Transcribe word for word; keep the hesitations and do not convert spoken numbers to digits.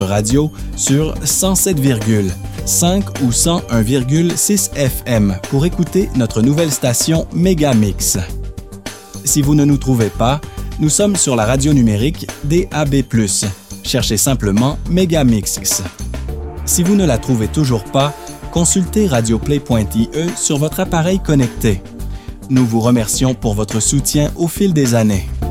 radio sur cent sept virgule cinq ou cent un virgule six F M pour écouter notre nouvelle station Mégamix. Si vous ne nous trouvez pas, nous sommes sur la radio numérique D A B plus. Cherchez simplement Mégamix. Si vous ne la trouvez toujours pas, consultez radioplay point I E sur votre appareil connecté. Nous vous remercions pour votre soutien au fil des années.